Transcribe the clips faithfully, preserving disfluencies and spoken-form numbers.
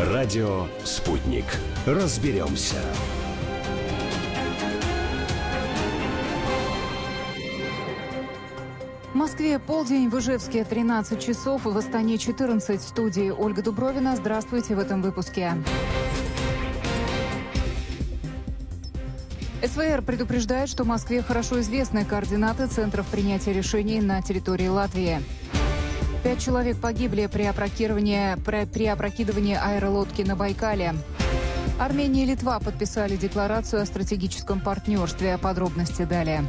Радио «Спутник». Разберемся. В Москве полдень, в Ижевске тринадцать часов, в Астане четырнадцать. В студии Ольга Дубровина. Здравствуйте в этом выпуске. СВР предупреждает, что Москве хорошо известны координаты центров принятия решений на территории Латвии. Пять человек погибли при опрокидывании, при, при опрокидывании аэролодки на Байкале. Армения и Литва подписали декларацию о стратегическом партнерстве. Подробности далее.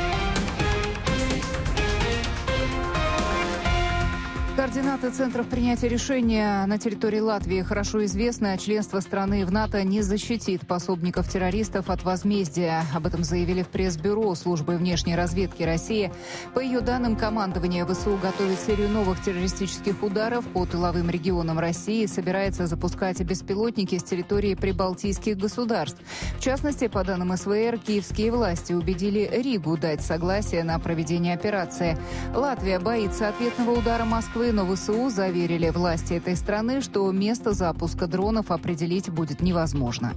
Координаты центров принятия решения на территории Латвии хорошо известны, а членство страны в НАТО не защитит пособников террористов от возмездия. Об этом заявили в пресс-бюро службы внешней разведки России. По ее данным, командование ВСУ готовит серию новых террористических ударов по тыловым регионам России и собирается запускать беспилотники с территории прибалтийских государств. В частности, по данным СВР, киевские власти убедили Ригу дать согласие на проведение операции. Латвия боится ответного удара Москвы, но ВСУ заверили власти этой страны, что место запуска дронов определить будет невозможно.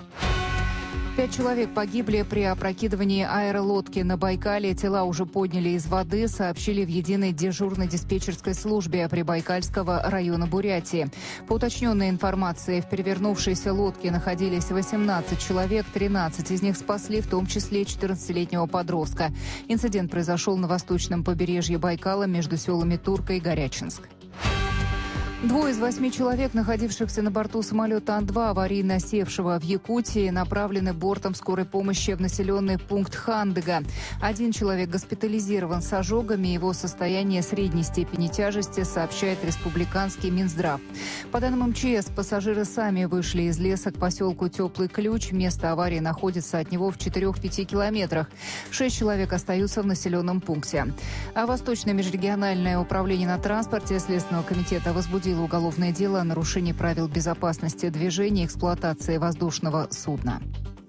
Пять человек погибли при опрокидывании аэролодки на Байкале. Тела уже подняли из воды, сообщили в единой дежурной диспетчерской службе Прибайкальского района Бурятии. По уточненной информации, в перевернувшейся лодке находились восемнадцать человек, тринадцать из них спасли, в том числе четырнадцатилетнего подростка. Инцидент произошел на восточном побережье Байкала между селами Турка и Горячинск. Двое из восьми человек, находившихся на борту самолета Ан-два, аварийно севшего в Якутии, направлены бортом скорой помощи в населенный пункт Хандыга. Один человек госпитализирован с ожогами, его состояние средней степени тяжести, сообщает республиканский Минздрав. По данным МЧС, пассажиры сами вышли из леса к поселку Теплый Ключ. Место аварии находится от него в четырёх-пяти километрах. Шесть человек остаются в населенном пункте. А Восточное межрегиональное управление на транспорте Следственного комитета возбудило уголовное дело о нарушении правил безопасности движения и эксплуатации воздушного судна.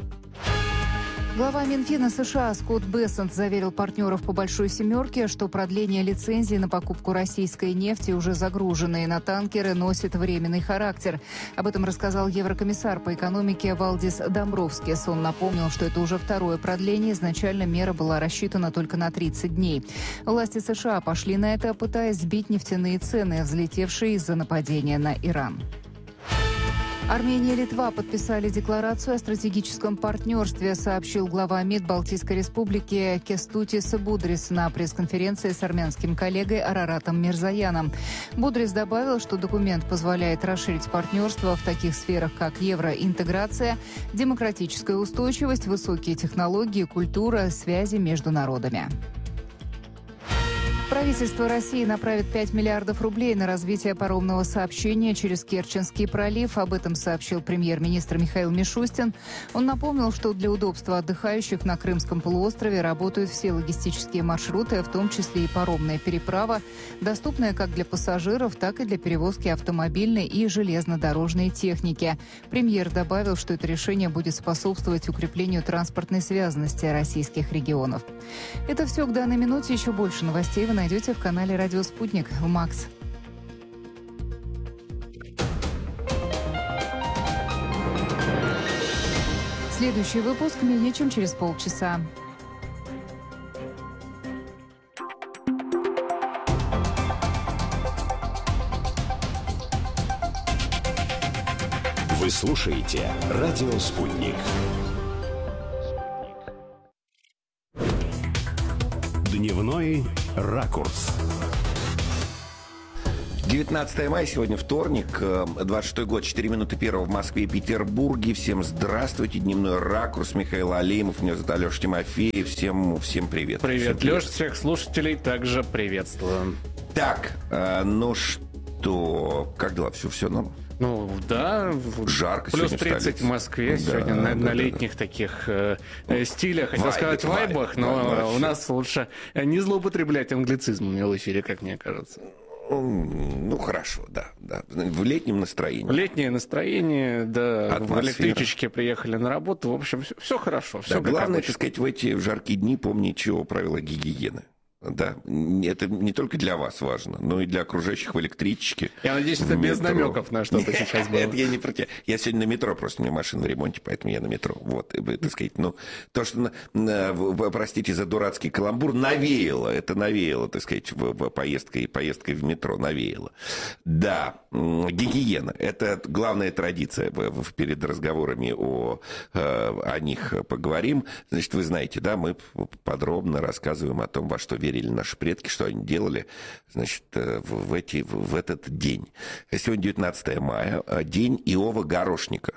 Глава Минфина США Скотт Бессент заверил партнеров по «Большой семерке», что продление лицензии на покупку российской нефти, уже загруженной на танкеры, носит временный характер. Об этом рассказал еврокомиссар по экономике Валдис Домбровскис. Он напомнил, что это уже второе продление. Изначально мера была рассчитана только на тридцать дней. Власти США пошли на это, пытаясь сбить нефтяные цены, взлетевшие из-за нападения на Иран. Армения и Литва подписали декларацию о стратегическом партнерстве, сообщил глава МИД Балтийской республики Кестутис Будрис на пресс-конференции с армянским коллегой Араратом Мирзаяном. Будрис добавил, что документ позволяет расширить партнерство в таких сферах, как евроинтеграция, демократическая устойчивость, высокие технологии, культура, связи между народами. Правительство России направит пять миллиардов рублей на развитие паромного сообщения через Керченский пролив. Об этом сообщил премьер-министр Михаил Мишустин. Он напомнил, что для удобства отдыхающих на Крымском полуострове работают все логистические маршруты, в том числе и паромная переправа, доступная как для пассажиров, так и для перевозки автомобильной и железнодорожной техники. Премьер добавил, что это решение будет способствовать укреплению транспортной связанности российских регионов. Это все к данной минуте. Еще больше новостей вы найдете в канале «Радио Спутник» в МАКС. Следующий выпуск менее чем через полчаса. Вы слушаете «Радио Спутник». Дневной ракурс. девятнадцатое мая, сегодня вторник, двадцать шестой год, четыре минуты первого в Москве и Петербурге. Всем здравствуйте, дневной ракурс, Михаил Алимов, меня зовут Алеша Тимофеев. Всем, всем привет. Привет, всем Леш, всех слушателей также приветствую. Так, ну что, как дела? Все, все норм? Ну, да. Жарко плюс сегодня тридцать в, в Москве. Да, сегодня на, да, на летних да. таких э, стилях, хотел вайб, сказать, вайбах, но вайб, у нас лучше не злоупотреблять англицизмами в эфире, как мне кажется. Ну, хорошо, да, да. В летнем настроении. Летнее настроение, да. Атмосфера. В электричечке приехали на работу. В общем, все, все хорошо. Все да, главное, так сказать, в эти жаркие дни помнить, чего правила гигиены. Да, это не только для вас важно, но и для окружающих в электричке. Я надеюсь, это без намеков на что-то сейчас было. Нет, я не про тебя. Я сегодня на метро, просто у меня машина в ремонте, поэтому я на метро. Вот, так сказать, ну, то, что, простите за дурацкий каламбур, навеяло, это навеяло, так сказать, поездкой, поездкой в метро, навеяло. Да, гигиена, это главная традиция. Перед разговорами о, о них поговорим. Значит, вы знаете, да, мы подробно рассказываем о том, во что верили наши предки, что они делали, значит, в, эти, в этот день. Сегодня девятнадцатое мая, день Иова Горошника.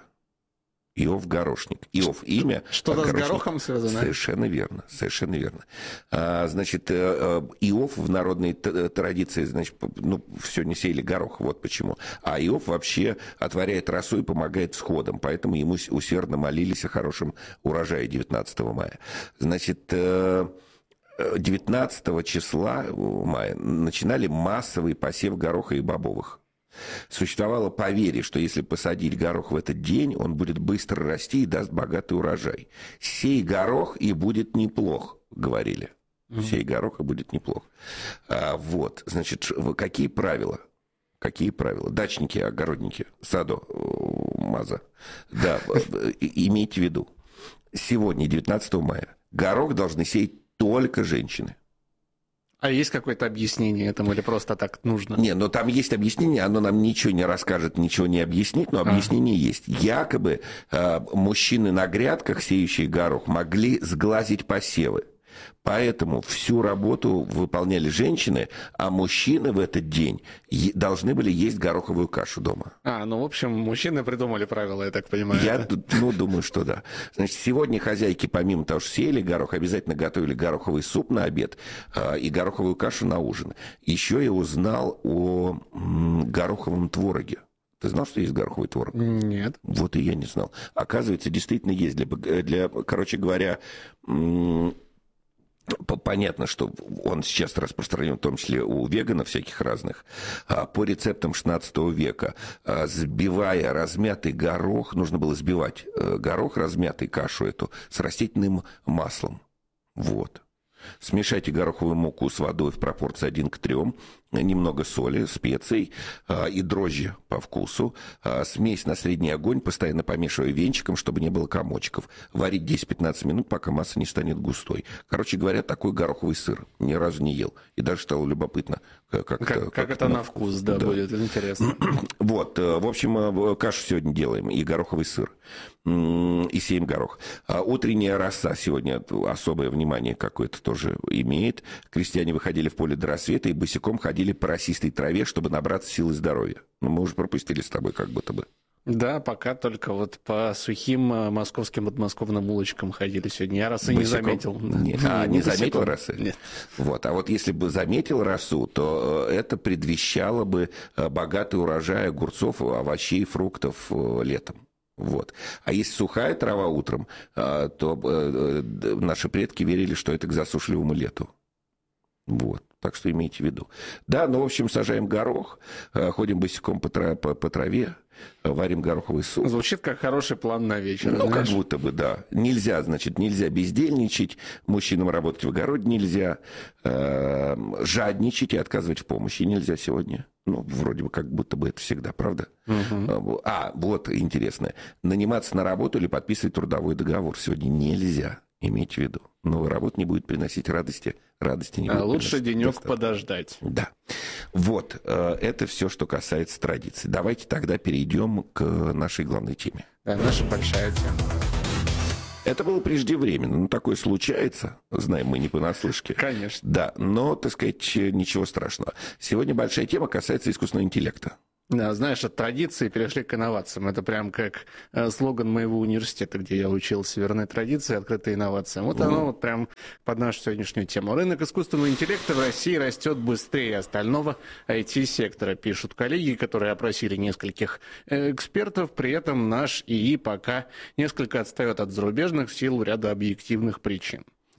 Иов Горошник. Иов имя. Что-то а с горохом связано? Совершенно верно, совершенно верно. А, значит, Иов в народной традиции, значит, ну, все не сеяли горох, вот почему. А Иов вообще отворяет росу и помогает сходам, поэтому ему усердно молились о хорошем урожае девятнадцатого мая. Значит, девятнадцатого числа мая начинали массовый посев гороха и бобовых. Существовало поверье, что если посадить горох в этот день, он будет быстро расти и даст богатый урожай. «Сей горох, и будет неплох», говорили. «Сей горох, и будет неплох». А, вот, значит, какие правила? Какие правила? Дачники, огородники, садо, маза. Да, имейте в виду, сегодня, девятнадцатого мая, горох должны сеять только женщины. А есть какое-то объяснение этому или просто так нужно? Не, но там есть объяснение, оно нам ничего не расскажет, ничего не объяснит, но объяснение а. есть. Якобы э, мужчины на грядках, сеющие горох, могли сглазить посевы. Поэтому всю работу выполняли женщины, а мужчины в этот день должны были есть гороховую кашу дома. А, ну, в общем, мужчины придумали правила, я так понимаю. Я, это? ну, думаю, что да. Значит, сегодня хозяйки, помимо того, что сеяли горох, обязательно готовили гороховый суп на обед э, и гороховую кашу на ужин. Еще я узнал о м, гороховом твороге. Ты знал, что есть гороховый творог? Нет. Вот и я не знал. Оказывается, действительно есть. Для, для короче говоря... М, понятно, что он сейчас распространен, в том числе у веганов всяких разных, по рецептам шестнадцатого века, сбивая размятый горох, нужно было сбивать горох, размятый, кашу эту, с растительным маслом. Вот. Смешайте гороховую муку с водой в пропорции один к трем, немного соли, специй э, и дрожжи по вкусу. Э, смесь на средний огонь, постоянно помешивая венчиком, чтобы не было комочков. Варить десять-пятнадцать минут, пока масса не станет густой. Короче говоря, такой гороховый сыр. Ни разу не ел. И даже стало любопытно. Как, как, как, как это на вкус, да, да. будет интересно. Вот, в общем, кашу сегодня делаем и гороховый сыр. И сеем горох. Утренняя роса сегодня особое внимание какое-то тоже имеет. Крестьяне выходили в поле до рассвета и босиком ходили по росистой траве, чтобы набраться сил и здоровья. Но мы уже пропустили с тобой как будто бы. Да, пока только вот по сухим московским подмосковным улочкам ходили сегодня. Я росы не заметил. Нет. А, не, не заметил росы? Нет. Вот. А вот если бы заметил росу, то это предвещало бы богатый урожай огурцов, овощей, фруктов летом. Вот. А если сухая трава утром, то наши предки верили, что это к засушливому лету. Вот. Так что имейте в виду. Да, ну, в общем, сажаем горох, ходим босиком по, трав, по, по траве, варим гороховый суп. Звучит как хороший план на вечер. Ну, знаешь? как будто бы, да. Нельзя, значит, нельзя бездельничать, мужчинам работать в огороде нельзя, э, жадничать и отказывать в помощи нельзя сегодня. Ну, вроде бы как будто бы это всегда, правда? Угу. А, вот интересно. Наниматься на работу или подписывать трудовой договор сегодня нельзя. Имейте в виду. Новая работа не будет приносить радости, радости не будет. А лучше денек подождать. Да. Вот, это все, что касается традиций. Давайте тогда перейдем к нашей главной теме. Да, наша большая тема. Это было преждевременно. Ну, такое случается, знаем мы не понаслышке. Конечно. Да, но, так сказать, ничего страшного. Сегодня большая тема касается искусственного интеллекта. Да, знаешь, от традиции перешли к инновациям. Это прям как э, слоган моего университета, где я учился, верной традиции, открытой инновациям. Вот оно вот прям под нашу сегодняшнюю тему. Рынок искусственного интеллекта в России растет быстрее остального ай ти-сектора, пишут коллеги, которые опросили нескольких экспертов. При этом наш ИИ пока несколько отстает от зарубежных в силу ряда объективных причин.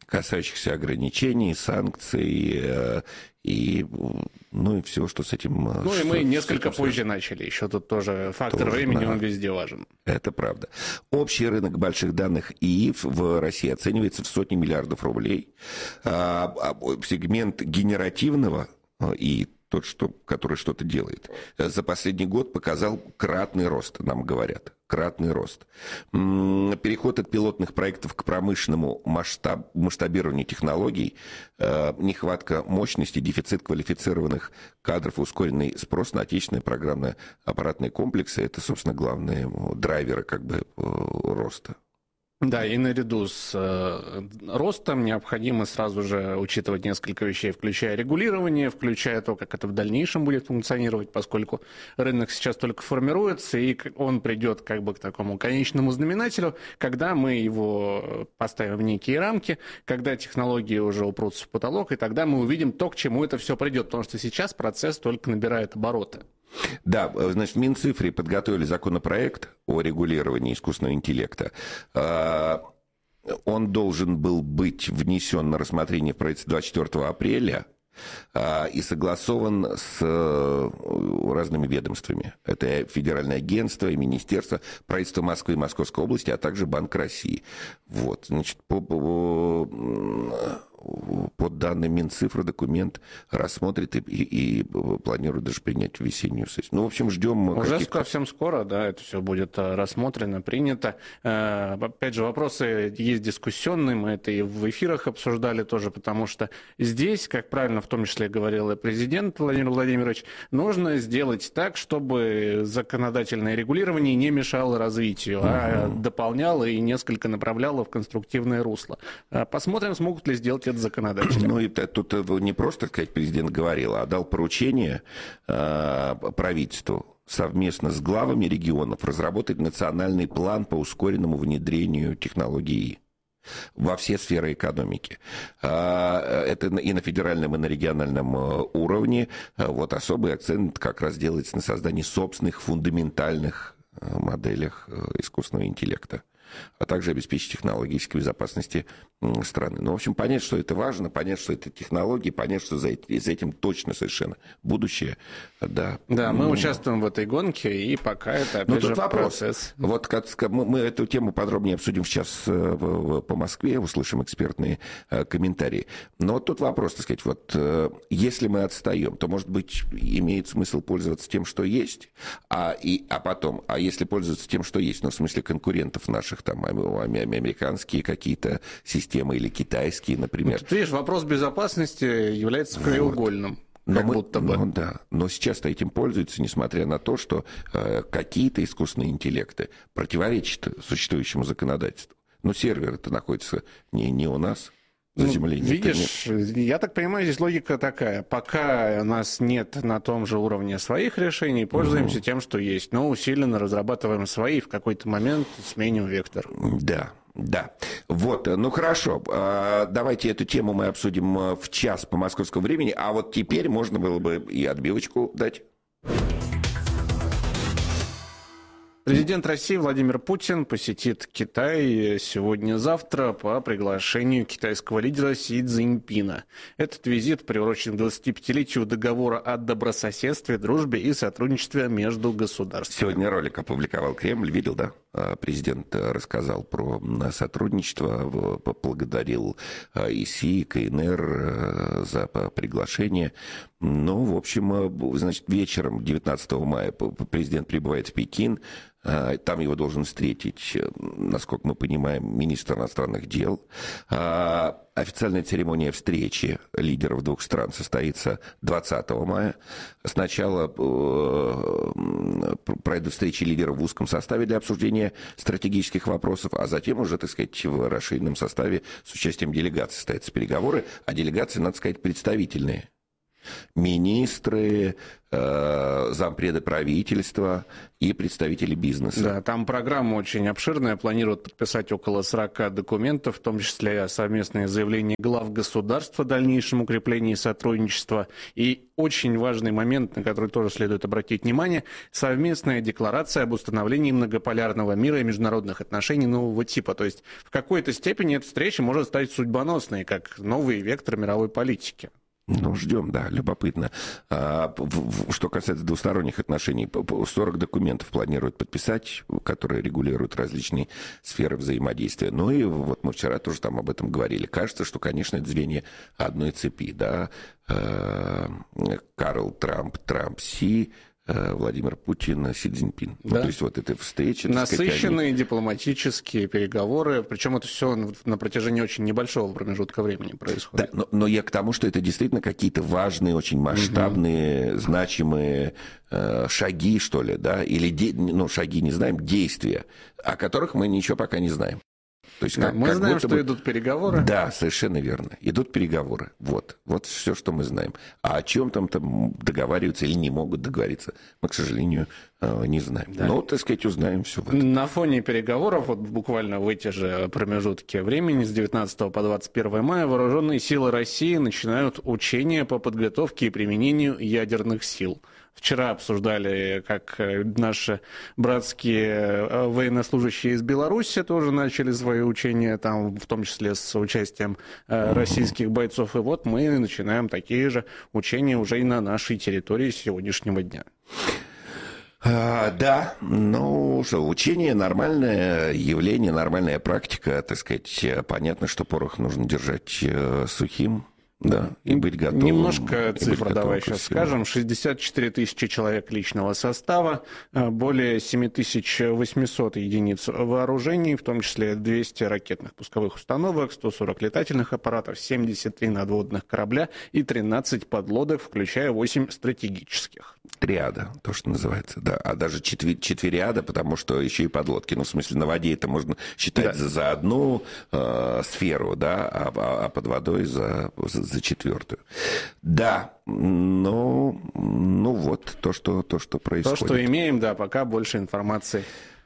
касающихся ограничений, санкций э, и, ну, и всего, что с этим... Ну, что, и мы несколько позже связано. начали. Еще тут тоже фактор тоже, времени, да. Он везде важен. Это правда. Общий рынок больших данных ИИ в России оценивается в сотни миллиардов рублей. А, а, сегмент генеративного ИИ, тот, что, который что-то делает, за последний год показал кратный рост, нам говорят. Кратный рост. Переход от пилотных проектов к промышленному масштаб, масштабированию технологий, нехватка мощности, дефицит квалифицированных кадров и ускоренный спрос на отечественные программно-аппаратные комплексы – это, собственно, главные драйверы как бы роста. Да, и наряду с э, ростом необходимо сразу же учитывать несколько вещей, включая регулирование, включая то, как это в дальнейшем будет функционировать, поскольку рынок сейчас только формируется, и он придет как бы к такому конечному знаменателю, когда мы его поставим в некие рамки, когда технологии уже упрутся в потолок, и тогда мы увидим то, к чему это все придет, потому что сейчас процесс только набирает обороты. Да, значит, в Минцифре подготовили законопроект о регулировании искусственного интеллекта. Он должен был быть внесен на рассмотрение в правительство двадцать четвёртого апреля и согласован с разными ведомствами. Это Федеральное агентство, и Министерство, правительство Москвы и Московской области, а также Банк России. Вот, значит, по, по, по данным Минцифры документ рассмотрит и, и, и планирует даже принять в весеннюю сессию. Ну, в общем, ждем... Уже совсем скоро, да, это все будет рассмотрено, принято. Опять же, вопросы есть дискуссионные, мы это и в эфирах обсуждали тоже, потому что здесь, как правильно в том числе говорил и президент Владимир Владимирович, нужно сделать так, чтобы законодательное регулирование не мешало развитию, угу. а дополняло и несколько направляло в конструктивное русло. Посмотрим, смогут ли сделать это законодатели. Ну, и тут не просто, так сказать, президент говорил, а дал поручение э, правительству совместно с главами регионов разработать национальный план по ускоренному внедрению технологий во все сферы экономики. Это и на федеральном, и на региональном уровне. Вот особый акцент как раз делается на создании собственных фундаментальных моделях искусственного интеллекта, а также обеспечить технологической безопасности страны. Ну, в общем, понять, что это важно, понять, что это технологии, понять, что за этим точно совершенно будущее. Да, да мы ну, участвуем в этой гонке, и пока это, опять же, вопрос. Процесс. Вот как, мы эту тему подробнее обсудим сейчас по Москве, услышим экспертные комментарии. Но вот тут вопрос, так сказать, вот если мы отстаем, то, может быть, имеет смысл пользоваться тем, что есть, а, и, а потом, а если пользоваться тем, что есть, ну, в смысле конкурентов наших, там, американские какие-то системы или китайские, например. Ну, ты видишь, вопрос безопасности является краеугольным. Вот. Как мы, будто бы. Ну, да. Но сейчас-то этим пользуются, несмотря на то, что э, какие-то искусственные интеллекты противоречат существующему законодательству. Но сервер-то находится не, не у нас. Ну, видишь, я так понимаю, здесь логика такая. Пока у нас нет на том же уровне своих решений, пользуемся угу. тем, что есть. Но усиленно разрабатываем свои, в какой-то момент сменим вектор. Да. Да, вот, ну хорошо, давайте эту тему мы обсудим в час по московскому времени, а вот теперь можно было бы и отбивочку дать. Президент России Владимир Путин посетит Китай сегодня-завтра по приглашению китайского лидера Си Цзиньпина. Этот визит приурочен к двадцатипятилетию договора о добрососедстве, дружбе и сотрудничестве между государствами. Сегодня ролик опубликовал Кремль, видел, да? Президент рассказал про сотрудничество, поблагодарил и Си, и КНР за приглашение. Ну, в общем, значит, вечером девятнадцатого мая президент прибывает в Пекин. Там его должен встретить, насколько мы понимаем, министр иностранных дел. Официальная церемония встречи лидеров двух стран состоится двадцатого мая. Сначала пройдут встречи лидеров в узком составе для обсуждения стратегических вопросов, а затем уже, так сказать, в расширенном составе с участием делегаций состоятся переговоры, а делегации, надо сказать, представительные. Министры, э, зампреды правительства и представители бизнеса. Да, там программа очень обширная, планируют подписать около сорока документов, в том числе совместные заявления глав государств о дальнейшем укреплении сотрудничества. И очень важный момент, на который тоже следует обратить внимание, совместная декларация об установлении многополярного мира и международных отношений нового типа. То есть в какой-то степени эта встреча может стать судьбоносной, как новый вектор мировой политики. Ну, ждем, да, любопытно. А, в, в, что касается двусторонних отношений, сорок документов планируют подписать, которые регулируют различные сферы взаимодействия. Ну и вот мы вчера тоже там об этом говорили. Кажется, что, конечно, это звенья одной цепи, да. Карл Трамп, Трамп Си, Владимир Путин, Си Цзиньпин. Да. Ну, то есть вот эта встреча... Насыщенные сказать, они... дипломатические переговоры, причем это все на протяжении очень небольшого промежутка времени происходит. Да, но, но я к тому, что это действительно какие-то важные, очень масштабные, угу. значимые э, шаги, что ли, да, или, де... ну, шаги не знаем, действия, о которых мы ничего пока не знаем. То есть, да, как, мы как знаем, что бы... идут переговоры. Да, совершенно верно. Идут переговоры. Вот. Вот все, что мы знаем. А о чем там, там договариваются или не могут договориться, мы, к сожалению, не знаем. Да. Но, так сказать, узнаем все. На фоне переговоров, вот буквально в эти же промежутки времени, с девятнадцатого по двадцать первое мая, вооруженные силы России начинают учения по подготовке и применению ядерных сил. Вчера обсуждали, как наши братские военнослужащие из Беларуси тоже начали свои учения, там, в том числе с участием российских бойцов. И вот мы начинаем такие же учения уже и на нашей территории с сегодняшнего дня. А, да, ну что, учение нормальное явление, нормальная практика, так сказать. Понятно, что порох нужно держать сухим. Да, и быть готовым. Немножко цифр давай сейчас скажем. шестьдесят четыре тысячи человек личного состава, более семь тысяч восемьсот единиц вооружений, в том числе двести ракетных пусковых установок, сто сорок летательных аппаратов, семьдесят три надводных корабля и тринадцать подлодок, включая восемь стратегических. Триада, то, что называется, да. А даже четвер- четвериада, потому что еще и подлодки. Ну, в смысле, на воде это можно считать да. за, за одну э, сферу, да, а, а под водой за, за, за четвертую. Да, ну, ну вот то, что, то, что происходит. То, что имеем, да, пока больше информации.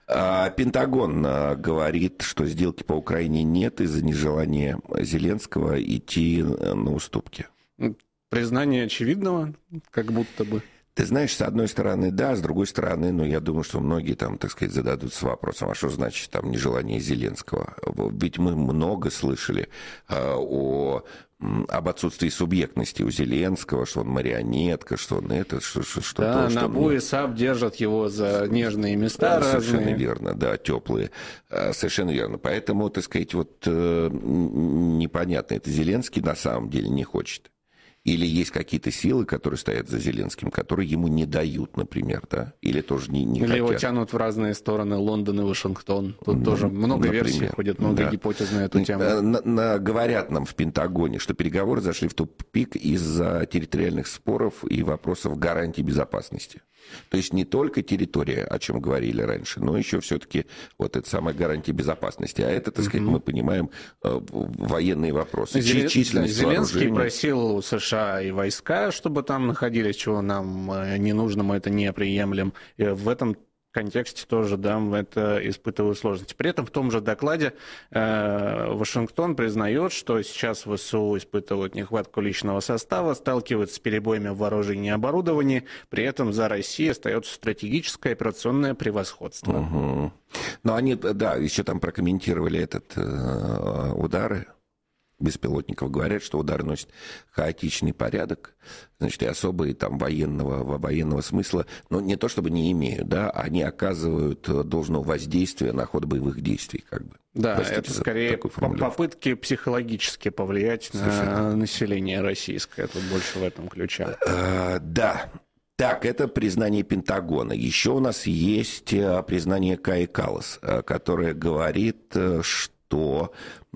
Пентагон говорит, что сделки по Украине нет из-за нежелания Зеленского идти на уступки. Признание очевидного, как будто бы. Ты знаешь, с одной стороны, да, с другой стороны, ну, я думаю, что многие там, так сказать, зададутся вопросом, а что значит там нежелание Зеленского? Ведь мы много слышали э, о, об отсутствии субъектности у Зеленского, что он марионетка, что он это, что, что, что да, то, что... НАБУ и САП держат его за нежные места да, разные. Совершенно верно, да, теплые. Совершенно верно. Поэтому, так сказать, вот э, непонятно, это Зеленский на самом деле не хочет. Или есть какие-то силы, которые стоят за Зеленским, которые ему не дают, например, да? Или тоже не, не Или хотят. его тянут в разные стороны, Лондон и Вашингтон. Тут ну, тоже много например, версий ходит, много да. гипотез на эту тему. На, на, говорят нам в Пентагоне, что переговоры зашли в тупик из-за территориальных споров и вопросов гарантий безопасности. То есть не только территория, о чем говорили раньше, но еще все-таки вот эта самая гарантия безопасности. А это, так сказать, mm-hmm. мы понимаем, военные вопросы. Зелен... Численность Зеленский вооружения. Просил у США и войска, чтобы там находились, чего нам не нужно, мы это не приемлем. И в этом контексте тоже, да, это испытывают сложности. При этом в том же докладе э, Вашингтон признает, что сейчас ВСУ испытывают нехватку личного состава, сталкиваются с перебоями в вооружении и оборудовании, при этом за Россией остается стратегическое операционное превосходство. Угу. Но они, да, еще там прокомментировали этот э, удары беспилотников, говорят, что удары носят хаотичный порядок, значит, и особые там военного, военного смысла, но не то чтобы не имеют, да, они оказывают должное воздействие на ход боевых действий, как бы. Да, Простите это скорее попытки психологически повлиять Совершенно. на население российское, тут больше в этом ключе. А, да. Так, это признание Пентагона. Еще у нас есть признание Каи Каллас, которое говорит, что то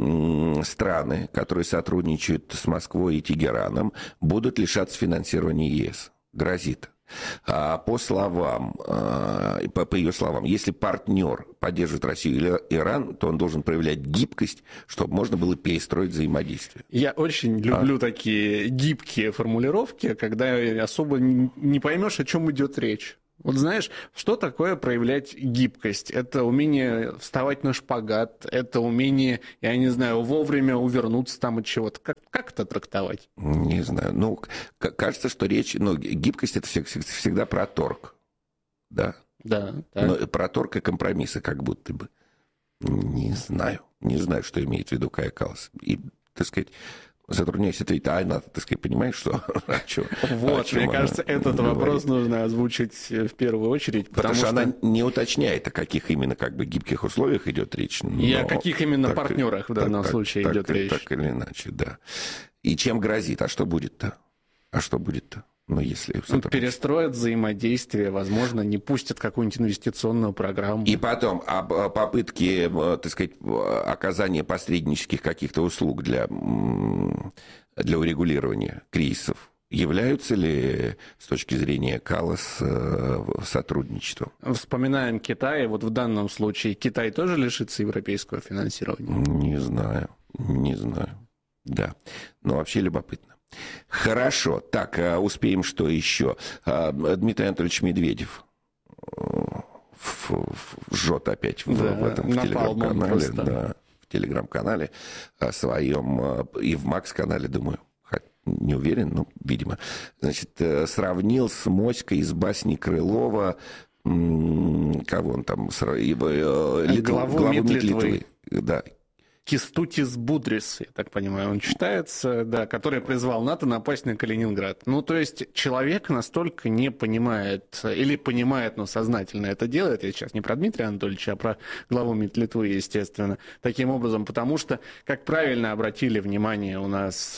страны, которые сотрудничают с Москвой и Тегераном, будут лишаться финансирования ЕС. Грозит. А по словам, по, по ее словам, если партнер поддерживает Россию или Иран, то он должен проявлять гибкость, чтобы можно было перестроить взаимодействие. Я очень люблю а? такие гибкие формулировки, когда особо не поймешь, о чем идет речь. Вот знаешь, что такое проявлять гибкость? Это умение вставать на шпагат, это умение, я не знаю, вовремя увернуться там от чего-то. Как, как это трактовать? Не знаю. Ну, кажется, что речь... Ну, гибкость — это всегда про торг. Да? Да. Но про торг и компромиссы как будто бы. Не знаю. Не знаю, что имеет в виду Кая Каллас. И, так сказать... Затрудняюсь ответить, а она, так сказать, понимаешь, что... Вот, мне кажется, этот вопрос нужно озвучить в первую очередь, потому что она не уточняет, о каких именно как бы гибких условиях идет речь. И о каких именно партнерах в данном случае идет речь. Так или иначе, да. И чем грозит? А что будет-то? А что будет-то? Ну, если перестроят взаимодействие, возможно, не пустят какую-нибудь инвестиционную программу. И потом попытки, так сказать, оказания посреднических каких-то услуг для, для урегулирования кризисов являются ли с точки зрения Каллас сотрудничеством? Вспоминаем Китай. Вот в данном случае Китай тоже лишится европейского финансирования? Не знаю, не знаю. Да, но вообще любопытно. Хорошо. Так, успеем, что еще? Дмитрий Анатольевич Медведев жжет опять в, да, в этом в телеграм-канале. Да, в телеграм-канале своем и в Макс-канале, думаю. Не уверен, но, видимо. Значит, сравнил с моськой из басни Крылова, кого он там? Литв, главу, главу МИД МИД Литвы. Литвы. Да. Кестутис Будрис, я так понимаю, он читается, да, который призвал НАТО напасть на Калининград. Ну, то есть человек настолько не понимает, или понимает, но сознательно это делает, я сейчас не про Дмитрия Анатольевича, а про главу МИД Литвы, естественно, таким образом, потому что, как правильно обратили внимание у нас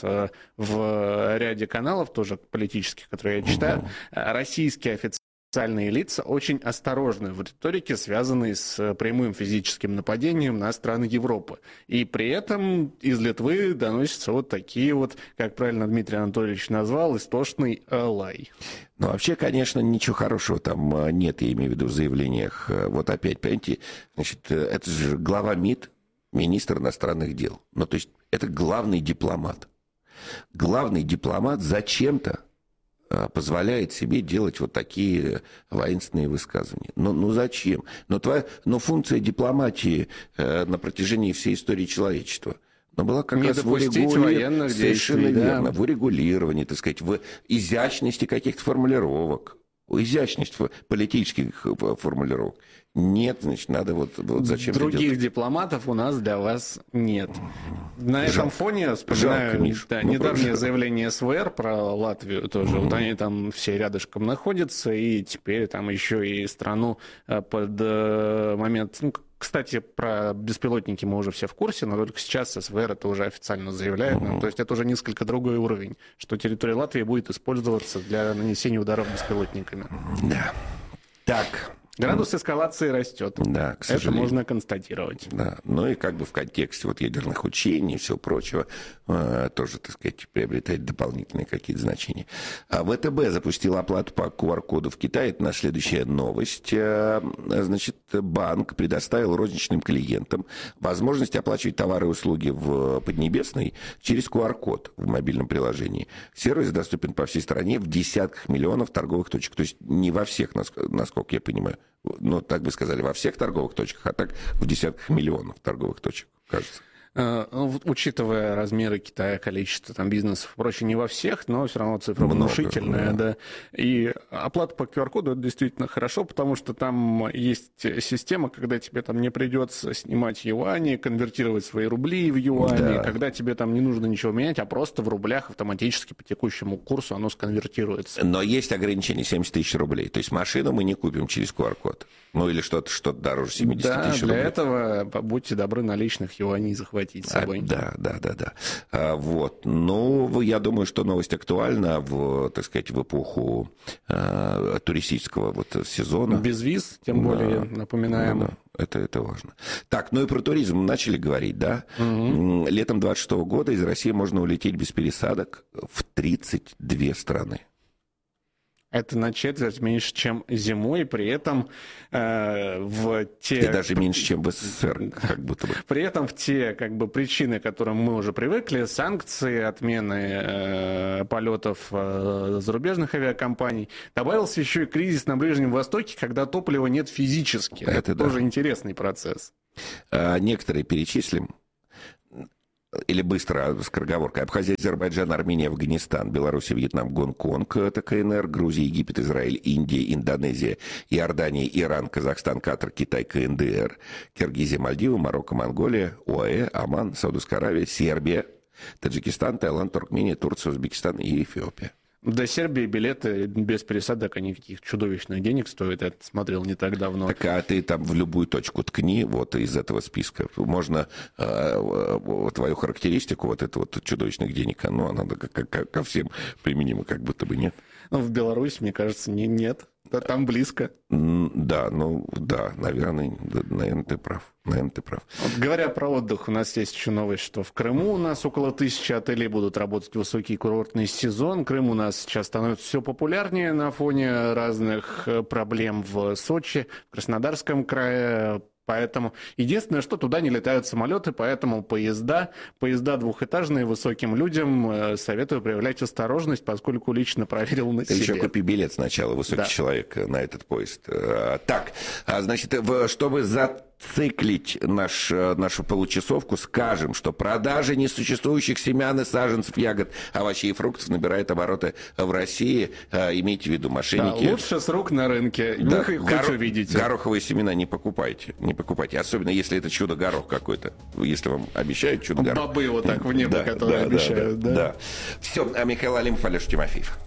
в ряде каналов, тоже политических, которые я читаю, российские офицеры, официальные лица очень осторожны в риторике, связанной с прямым физическим нападением на страны Европы. И при этом из Литвы доносятся вот такие вот, как правильно Дмитрий Анатольевич назвал, истошный лай. Ну, вообще, конечно, ничего хорошего там нет, я имею в виду в заявлениях. Вот опять, понимаете, значит, это же глава МИД, министр иностранных дел. Ну, то есть это главный дипломат. Главный дипломат зачем-то позволяет себе делать вот такие воинственные высказывания. Ну, ну зачем? Но, твоя, но функция дипломатии э, на протяжении всей истории человечества но была как не раз в урегулировании, совершенно верно, да. в урегулировании, так сказать, в изящности каких-то формулировок, изящность политических формулировок. Нет, значит, надо вот, вот зачем других дипломатов у нас для вас нет. На этом жалко. Фоне вспоминаю жалко, Миш. Да, ну, недавнее жалко. Заявление СВР про Латвию тоже. Mm-hmm. Вот они там все рядышком находятся, и теперь там еще и страну под момент... Ну, кстати, про беспилотники мы уже все в курсе, но только сейчас СВР это уже официально заявляет. Mm-hmm. Ну, то есть это уже несколько другой уровень, что территория Латвии будет использоваться для нанесения ударов беспилотниками. Да. Так... Градус эскалации растет. Да, к сожалению. Это можно констатировать. Да. Ну и как бы в контексте вот ядерных учений и всего прочего э, тоже, так сказать, приобретает дополнительные какие-то значения. А ВТБ запустил оплату по ку ар коду в Китае. Это наша следующая новость. Э, значит, банк предоставил розничным клиентам возможность оплачивать товары и услуги в Поднебесной через ку ар код в мобильном приложении. Сервис доступен по всей стране в десятках миллионов торговых точек. То есть не во всех, насколько я понимаю. Ну, так бы сказали, во всех торговых точках, а так в десятках миллионов торговых точек, кажется. Учитывая размеры Китая, количество там бизнесов и прочее, не во всех, но все равно цифра много, внушительная, да. да. И оплата по ку ар коду это действительно хорошо, потому что там есть система, когда тебе там не придется снимать юани, конвертировать свои рубли в юани, да. когда тебе там не нужно ничего менять, а просто в рублях автоматически по текущему курсу оно сконвертируется. Но есть ограничение семьдесят тысяч рублей. То есть машину мы не купим через ку ар код. Ну или что-то что дороже семьдесят да, тысяч рублей. Для этого будьте добры наличных юаней захватить с собой. А, да, да, да, да. А, вот. Ну, я думаю, что новость актуальна в, так сказать, в эпоху а, туристического вот сезона. Без виз, тем да, более, напоминаем. Да, да. Это, это важно. Так, ну и про туризм начали говорить, да? Угу. Летом двадцать шестого года из России можно улететь без пересадок в тридцать две страны. Это на четверть меньше, чем зимой, при этом э, в те... И даже меньше, чем в СССР, как будто бы. При этом в те как бы, причины, к которым мы уже привыкли, санкции, отмены э, полетов э, зарубежных авиакомпаний, добавился еще и кризис на Ближнем Востоке, когда топлива нет физически. Это, Это да. тоже интересный процесс. А, некоторые перечислим. Или быстро, скороговоркой. Абхазия, Азербайджан, Армения, Афганистан, Беларусь, Вьетнам, Гонконг, это КНР, Грузия, Египет, Израиль, Индия, Индонезия, Иордания, Иран, Казахстан, Катар, Китай, КНДР, Киргизия, Мальдивы, Марокко, Монголия, ОАЭ, Оман, Саудовская Аравия, Сербия, Таджикистан, Таиланд, Туркмения, Турция, Узбекистан и Эфиопия. До Сербии билеты без пересадок, они каких чудовищных денег стоят. Я смотрел не так давно. Так, а ты там в любую точку ткни вот из этого списка. Можно э, твою характеристику вот это вот чудовищных денег, ну, она ко, ко, ко всем применима, как будто бы нет. Ну, в Беларуси, мне кажется, не, нет. Да, там близко. Да, ну, да, наверное, наверное, ты прав. Наверное, ты прав. Вот, говоря про отдых, у нас есть еще новость, что в Крыму у нас около тысячи отелей будут работать в высокий курортный сезон. Крым у нас сейчас становится все популярнее на фоне разных проблем в Сочи, в Краснодарском крае. Поэтому единственное, что туда не летают самолеты, поэтому поезда, поезда двухэтажные, высоким людям советую проявлять осторожность, поскольку лично проверил на Ты себе. еще купи билет сначала, высокий да. человек, на этот поезд. Так, значит, чтобы зациклить наш, нашу получасовку, скажем, что продажа несуществующих семян и саженцев, ягод, овощей и фруктов набирает обороты в России. Имейте в виду, мошенники... Да, лучше с рук на рынке. Да, Вы их горо... увидите. Гороховые семена не покупайте. Не покупайте. Особенно, если это чудо-горох какой-то. Если вам обещают чудо-горох. Бобы вот так в небо, да, которые да, обещают. Да, да. да. Да. Все, Михаил Алимов, Алеша Тимофеев.